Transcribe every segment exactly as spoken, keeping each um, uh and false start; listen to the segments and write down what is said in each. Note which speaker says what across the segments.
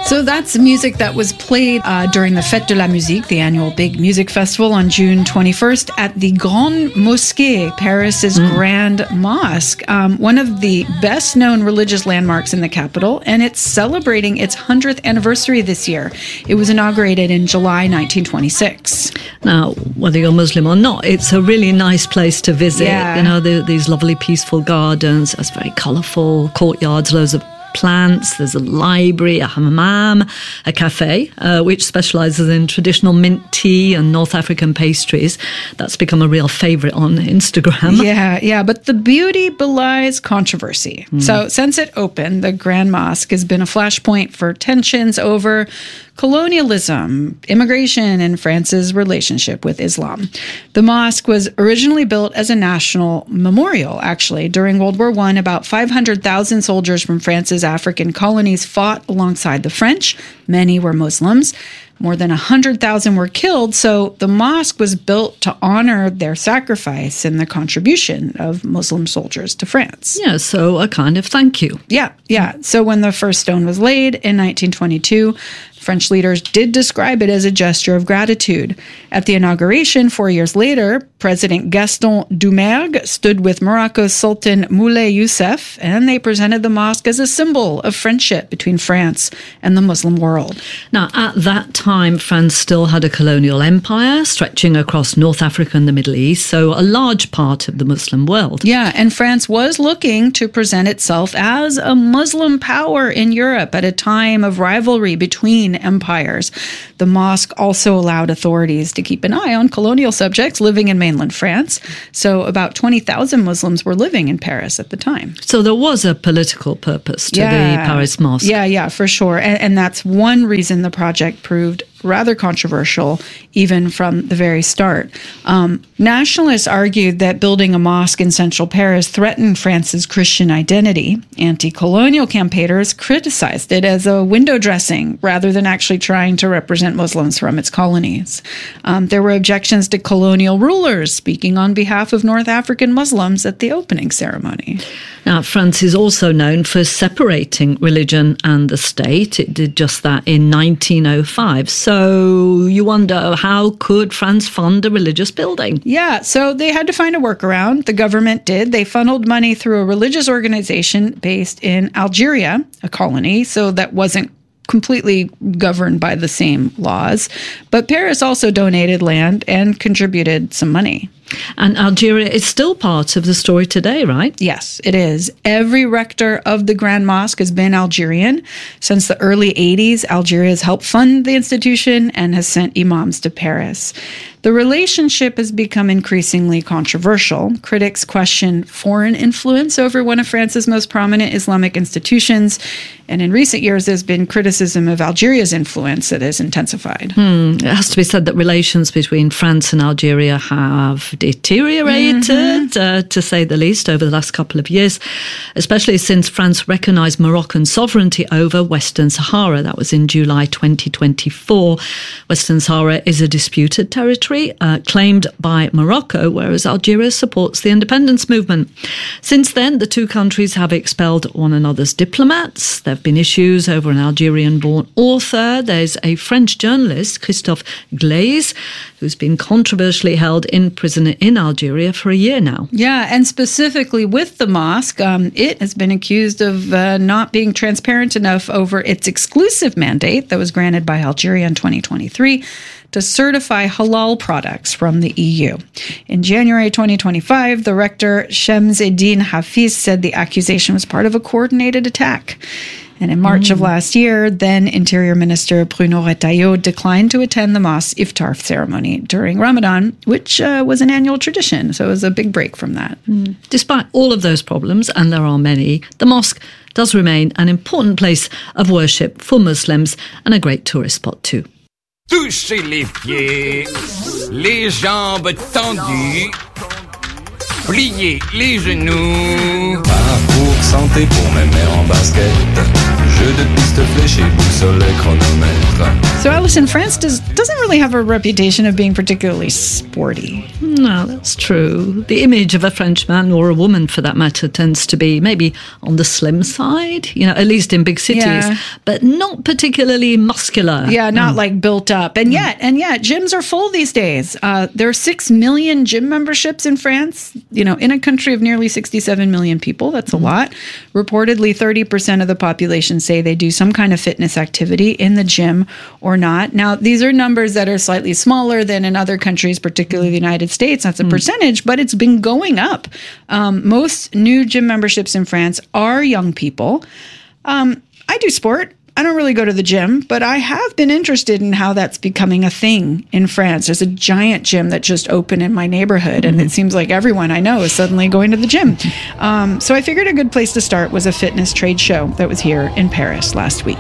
Speaker 1: So that's music that was played uh, during the Fête de la Musique, the annual big music festival on June twenty-first at the Grande Mosquée, Paris's mm. Grand Mosque, um, one of the best-known religious landmarks in the capital, and it's celebrating its hundredth anniversary this year. It was inaugurated in July nineteen twenty-six.
Speaker 2: Now, whether you're Muslim or not, it's a really nice place to visit.
Speaker 1: Yeah.
Speaker 2: You know, the, these lovely peaceful gardens, it's very colourful, courtyards, loads of plants, there's a library, a hammam, a cafe, uh, which specialises in traditional mint tea and North African pastries. That's become a real favourite on Instagram.
Speaker 1: Yeah, yeah, but the beauty belies controversy. Mm. So since it opened, the Grand Mosque has been a flashpoint for tensions over colonialism, immigration, and France's relationship with Islam. The mosque was originally built as a national memorial, actually. During World War One, about five hundred thousand soldiers from France's African colonies fought alongside the French. Many were Muslims. More than one hundred thousand were killed, so the mosque was built to honor their sacrifice and the contribution of Muslim soldiers to France.
Speaker 2: Yeah, so a kind of thank you.
Speaker 1: Yeah, yeah. So when the first stone was laid in nineteen twenty-two, French leaders did describe it as a gesture of gratitude. At the inauguration, four years later, President Gaston Doumergue stood with Morocco's Sultan Moulay Youssef, and they presented the mosque as a symbol of friendship between France and the Muslim world.
Speaker 2: Now, at that time, France still had a colonial empire stretching across North Africa and the Middle East, so a large part of the Muslim world.
Speaker 1: Yeah, and France was looking to present itself as a Muslim power in Europe at a time of rivalry between empires. The mosque also allowed authorities to keep an eye on colonial subjects living in mainland France. So about twenty thousand Muslims were living in Paris at the time.
Speaker 2: So there was a political purpose to
Speaker 1: yeah.
Speaker 2: the Paris Mosque.
Speaker 1: Yeah, yeah, for sure. And, and that's one reason the project proved rather controversial, even from the very start. Um, nationalists argued that building a mosque in central Paris threatened France's Christian identity. Anti-colonial campaigners criticized it as a window dressing rather than actually trying to represent Muslims from its colonies. Um, there were objections to colonial rulers speaking on behalf of North African Muslims at the opening ceremony.
Speaker 2: Now, France is also known for separating religion and the state. It did just that in nineteen oh five. So you wonder, how could France fund a religious building?
Speaker 1: Yeah, so they had to find a workaround. The government did. They funneled money through a religious organization based in Algeria, a colony, so that wasn't completely governed by the same laws. But Paris also donated land and contributed some money.
Speaker 2: And Algeria is still part of the story today, right?
Speaker 1: Yes, it is. Every rector of the Grand Mosque has been Algerian. Since the early eighties, Algeria has helped fund the institution and has sent imams to Paris. The relationship has become increasingly controversial. Critics question foreign influence over one of France's most prominent Islamic institutions. And in recent years, there's been criticism of Algeria's influence that has intensified.
Speaker 2: Hmm. It has to be said that relations between France and Algeria have deteriorated, mm-hmm. uh, to say the least, over the last couple of years, especially since France recognised Moroccan sovereignty over Western Sahara. That was in July twenty twenty-four. Western Sahara is a disputed territory uh, claimed by Morocco, whereas Algeria supports the independence movement. Since then, the two countries have expelled one another's diplomats. There have been issues over an Algerian-born author. There's a French journalist, Christophe Glaise, who's been controversially held in prison in Algeria for a year now.
Speaker 1: Yeah, and specifically with the mosque, um, it has been accused of uh, not being transparent enough over its exclusive mandate that was granted by Algeria in twenty twenty-three to certify halal products from the E U. In January twenty twenty-five, the rector Shems Eddin Hafiz said the accusation was part of a coordinated attack. And in March mm. of last year, then Interior Minister Bruno Retailleau declined to attend the mosque's iftar ceremony during Ramadan, which uh, was an annual tradition. So it was a big break from that.
Speaker 2: Mm. Despite all of those problems, and there are many, the mosque does remain an important place of worship for Muslims and a great tourist spot too.
Speaker 3: Touchez les pieds, les jambes tendues, pliez les genoux.
Speaker 4: Parcours santé pour me mettre en basket. Je Jeu de piste fléchée, boussole et chronomètre.
Speaker 1: So Alison, France does, doesn't really have a reputation of being particularly sporty.
Speaker 2: No, that's true. The image of a Frenchman, or a woman for that matter, tends to be maybe on the slim side, you know, at least in big cities,
Speaker 1: Yeah.
Speaker 2: but not particularly muscular.
Speaker 1: Yeah, not like built up. And yet, and yet, gyms are full these days. Uh, there are six million gym memberships in France, you know, in a country of nearly sixty-seven million people. That's a lot. Reportedly, thirty percent of the population say they do some kind of fitness activity in the gym or not. Now, these are numbers that are slightly smaller than in other countries, particularly the United States. That's a percentage, but it's been going up. Um, most new gym memberships in France are young people. Um, I do sport. I don't really go to the gym, but I have been interested in how that's becoming a thing in France. There's a giant gym that just opened in my neighborhood, and it seems like everyone I know is suddenly going to the gym. Um, so I figured a good place to start was a fitness trade show that was here in Paris last week.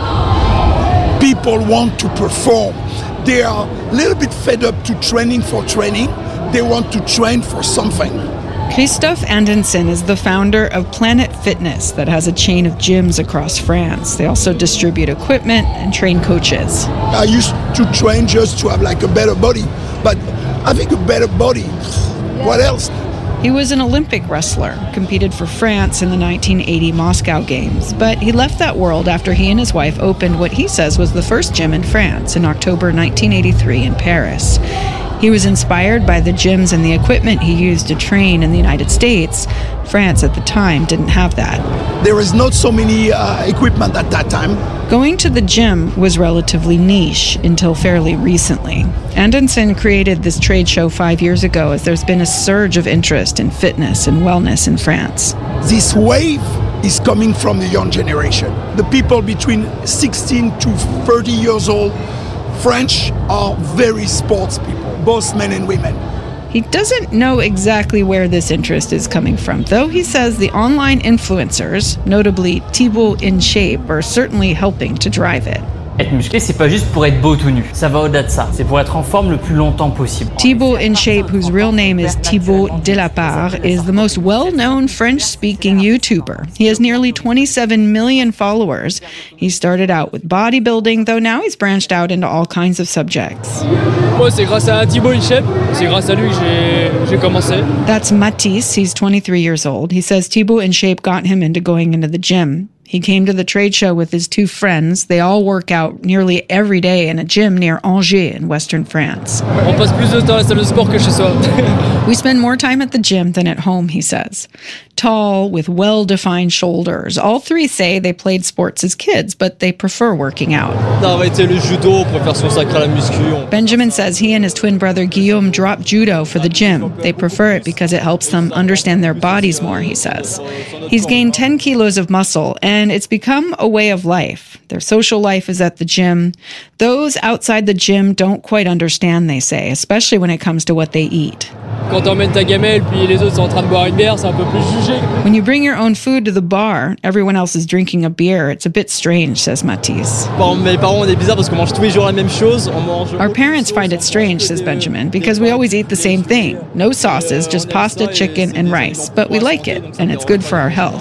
Speaker 5: People want to perform. They are a little bit fed up to training for training. They want to train for something.
Speaker 1: Christophe Andensen is the founder of Planet Fitness that has a chain of gyms across France. They also distribute equipment and train coaches.
Speaker 5: I used to train just to have like a better body, but having a better body, what else?
Speaker 1: He was an Olympic wrestler, competed for France in the nineteen eighty Moscow Games, but he left that world after he and his wife opened what he says was the first gym in France in October nineteen eighty-three in Paris. He was inspired by the gyms and the equipment he used to train in the United States. France at the time didn't have that.
Speaker 5: There is not so many uh, equipment at that time.
Speaker 1: Going to the gym was relatively niche until fairly recently. Andensen created this trade show five years ago as there's been a surge of interest in fitness and wellness in France.
Speaker 5: This wave is coming from the young generation. The people between sixteen to thirty years old, French are very sports people, both men and women.
Speaker 1: He doesn't know exactly where this interest is coming from, though he says the online influencers, notably Thibaut InShape, are certainly helping to drive it.
Speaker 6: Être musclé, c'est pas juste pour être beau tout nu. Ça va au-delà de ça. C'est pour être en forme le plus longtemps possible.
Speaker 1: Thibaut InShape, whose real name is Thibaut Delapart, is the most well-known French-speaking YouTuber. He has nearly twenty-seven million followers. He started out with bodybuilding, though now he's branched out into all kinds of subjects.
Speaker 7: Moi, c'est grâce à Thibaut InShape. C'est grâce à lui que j'ai, j'ai commencé.
Speaker 1: That's Matisse. He's twenty-three years old. He says Thibaut InShape got him into going into the gym. He came to the trade show with his two friends. They all work out nearly every day in a gym near Angers in western France.
Speaker 7: On passe plus de temps à la salle de sport que chez soi.
Speaker 1: We spend more time at the gym than at home, he says. Tall, with well-defined shoulders. All three say they played sports as kids, but they prefer working out.
Speaker 7: On a arrêté le judo, on préfère se consacrer à la muscu.
Speaker 1: Benjamin says he and his twin brother Guillaume dropped judo for the gym. They prefer it because it helps them understand their bodies more, he says. He's gained ten kilos of muscle, and it's become a way of life. Their social life is at the gym. Those outside the gym don't quite understand, they say, especially when it comes to what they eat.
Speaker 7: Quand t'emmènes ta gamelle, puis les autres sont en train de boire une bière, c'est un peu plus jugé.
Speaker 1: When you bring your own food to the bar, everyone else is drinking a beer. It's a bit strange, says Matisse.
Speaker 7: Bon, mes parents, on est bizarre parce qu'on mange tous les jours la même chose. On mange.
Speaker 1: Our parents find it strange, says Benjamin, because we always eat the same thing. No sauces, just pasta, chicken, and rice. But we like it, and it's good for our health.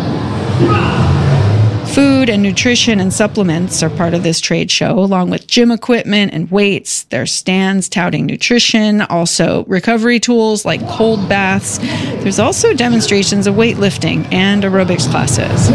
Speaker 1: Food and nutrition and supplements are part of this trade show, along with gym equipment and weights. There's stands touting nutrition, also recovery tools like cold baths. There's also demonstrations of weightlifting and aerobics classes.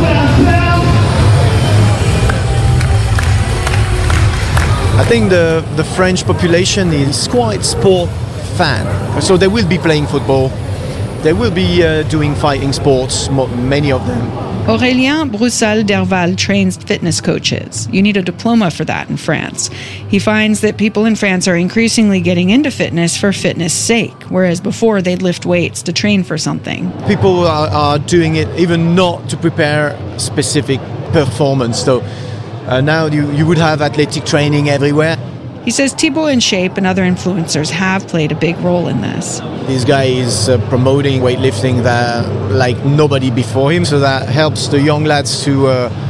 Speaker 8: I think the, the French population is quite sport fan. So they will be playing football. They will be uh, doing fighting sports, many of them.
Speaker 1: Aurélien Broussal-Derval trains fitness coaches. You need a diploma for that in France. He finds that people in France are increasingly getting into fitness for fitness' sake, whereas before they'd lift weights to train for something.
Speaker 8: People are, are doing it even not to prepare specific performance. So uh, now you, you would have athletic training everywhere.
Speaker 1: He says Thibaut InShape and other influencers have played a big role in this.
Speaker 8: This guy is uh, promoting weightlifting that like nobody before him, so that helps the young lads to uh,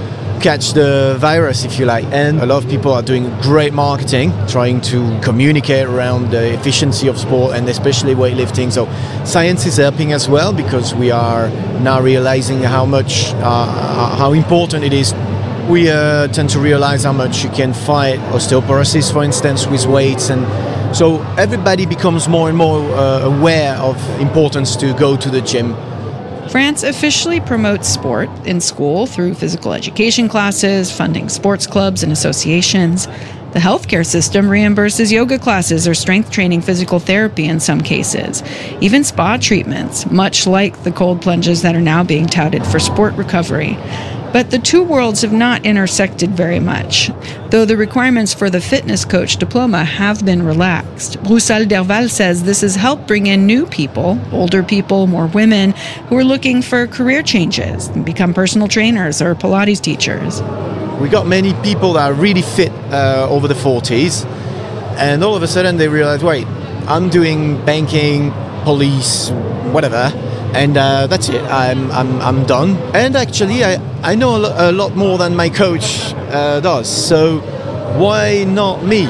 Speaker 8: catch the virus, if you like. And a lot of people are doing great marketing, trying to communicate around the efficiency of sport and especially weightlifting. So science is helping as well, because we are now realizing how much, uh, how important it is. We uh, tend to realize how much you can fight osteoporosis, for instance, with weights, and so everybody becomes more and more uh, aware of importance to go to the gym.
Speaker 1: France officially promotes sport in school through physical education classes, funding sports clubs and associations. The healthcare system reimburses yoga classes or strength training physical therapy in some cases, even spa treatments, much like the cold plunges that are now being touted for sport recovery. But the two worlds have not intersected very much, though the requirements for the fitness coach diploma have been relaxed. Broussard Derval says this has helped bring in new people, older people, more women, who are looking for career changes and become personal trainers or Pilates teachers.
Speaker 8: We got many people that are really fit uh, over the forties, and all of a sudden they realize, wait, I'm doing banking, police, whatever, and uh, that's it. I'm I'm I'm done. And actually, I I know a, lo- a lot more than my coach uh, does. So why not me?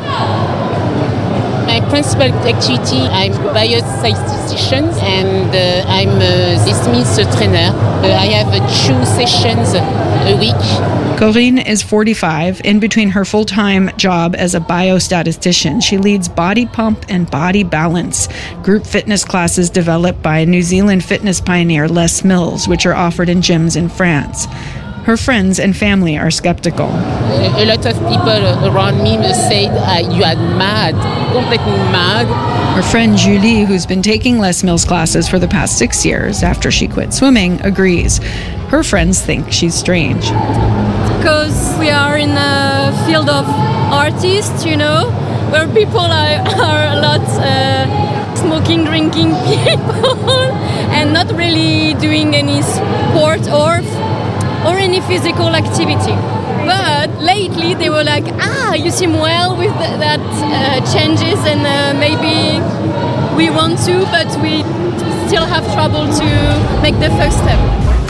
Speaker 9: My principal activity, I'm biostatistician and uh, I'm a Smith trainer. Uh, I have uh, two sessions a week.
Speaker 1: Corinne is forty-five. In between her full-time job as a biostatistician, she leads Body Pump and Body Balance, group fitness classes developed by New Zealand fitness pioneer Les Mills, which are offered in gyms in France. Her friends and family are skeptical.
Speaker 9: A lot of people around me say uh, you are mad, completely mad.
Speaker 1: Her friend Julie, who's been taking Les Mills classes for the past six years after she quit swimming, agrees. Her friends think she's strange.
Speaker 10: Because we are in a field of artists, you know, where people are, are a lot uh, smoking, drinking people and not really doing any sport or or any physical activity. But lately they were like, ah, you seem well with th- that uh, changes and uh, maybe we want to, but we still have trouble to make the first step.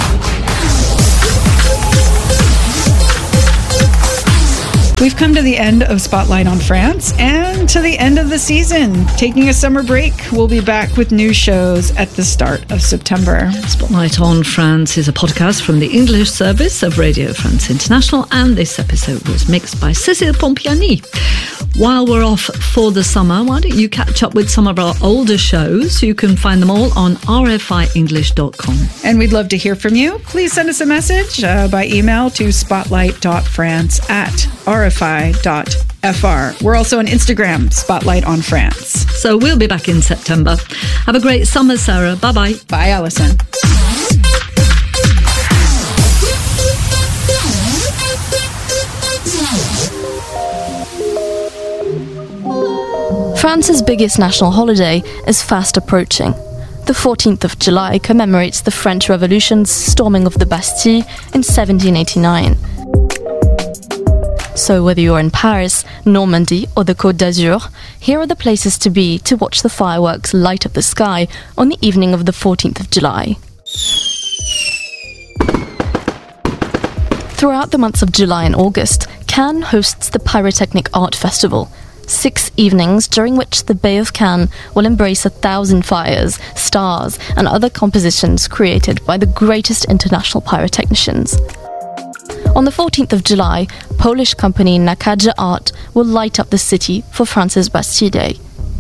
Speaker 1: We've come to the end of Spotlight on France and to the end of the season. Taking a summer break, we'll be back with new shows at the start of September.
Speaker 2: Spotlight on France is a podcast from the English service of Radio France International, and this episode was mixed by Cécile Pompiani. While we're off for the summer, why don't you catch up with some of our older shows? You can find them all on r f i english dot com.
Speaker 1: And we'd love to hear from you. Please send us a message uh, by email to spotlight dot france at r f i dot f r. We're also on Instagram, Spotlight on France.
Speaker 2: So we'll be back in September. Have a great summer, Sarah. Bye-bye.
Speaker 1: Bye, Alison.
Speaker 11: France's biggest national holiday is fast approaching. The fourteenth of July commemorates the French Revolution's storming of the Bastille in seventeen eighty-nine. So whether you're in Paris, Normandy or the Côte d'Azur, here are the places to be to watch the fireworks light up the sky on the evening of the fourteenth of July. Throughout the months of July and August, Cannes hosts the Pyrotechnic Art Festival, six evenings during which the Bay of Cannes will embrace a thousand fires, stars and other compositions created by the greatest international pyrotechnicians. On the fourteenth of July, Polish company Nakaja Art will light up the city for France's Bastille Day.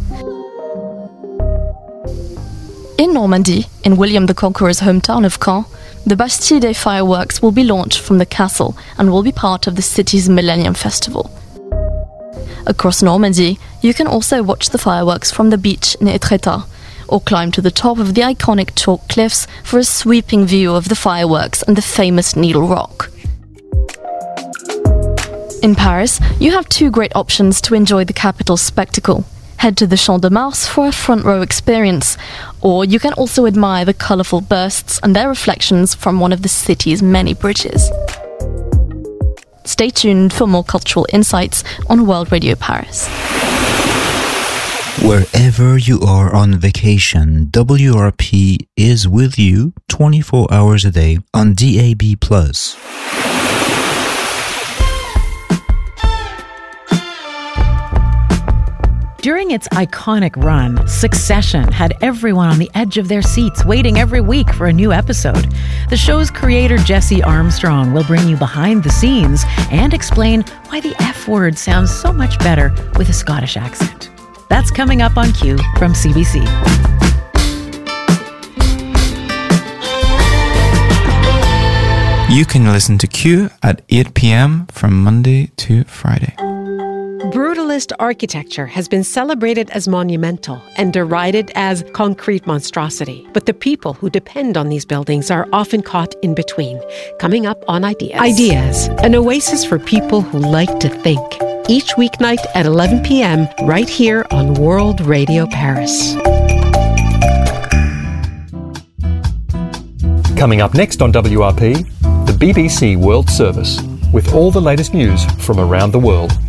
Speaker 11: In Normandy, in William the Conqueror's hometown of Caen, the Bastille Day fireworks will be launched from the castle and will be part of the city's Millennium Festival. Across Normandy, you can also watch the fireworks from the beach in Étretat, or climb to the top of the iconic chalk cliffs for a sweeping view of the fireworks and the famous Needle Rock. In Paris, you have two great options to enjoy the capital's spectacle. Head to the Champ de Mars for a front-row experience, or you can also admire the colourful bursts and their reflections from one of the city's many bridges. Stay tuned for more cultural insights on World Radio Paris.
Speaker 12: Wherever you are on vacation, W R P is with you twenty-four hours a day on D A B plus.
Speaker 13: During its iconic run, Succession had everyone on the edge of their seats waiting every week for a new episode. The show's creator, Jesse Armstrong, will bring you behind the scenes and explain why the F word sounds so much better with a Scottish accent. That's coming up on Q from C B C.
Speaker 12: You can listen to Q at eight p.m. from Monday to Friday.
Speaker 14: Brutalist architecture has been celebrated as monumental and derided as concrete monstrosity. But the people who depend on these buildings are often caught in between. Coming up on Ideas. Ideas, an oasis for people who like to think. Each weeknight at eleven p.m. right here on World Radio Paris.
Speaker 15: Coming up next on W R P, the B B C World Service, with all the latest news from around the world.